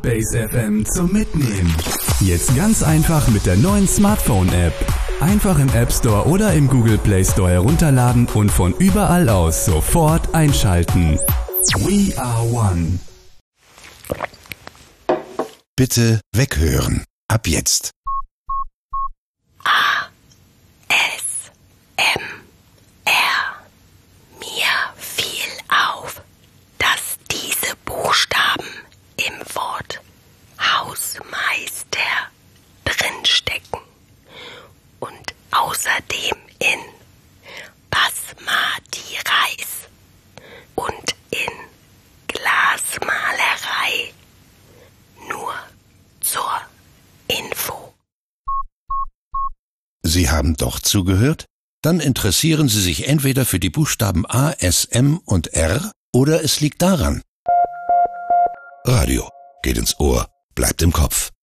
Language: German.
Space FM zum Mitnehmen. Jetzt ganz einfach mit der neuen Smartphone-App. Einfach im App Store oder im Google Play Store herunterladen und von überall aus sofort einschalten. We are one. Bitte weghören. Ab jetzt. Mir fiel auf, dass diese Buchstaben im Wort Hausmeister drinstecken und außerdem in Basmati Reis und in Glasmalerei. Nur zur Info. Sie haben doch zugehört? Dann interessieren Sie sich entweder für die Buchstaben A, S, M und R oder es liegt daran. Radio geht ins Ohr, bleibt im Kopf.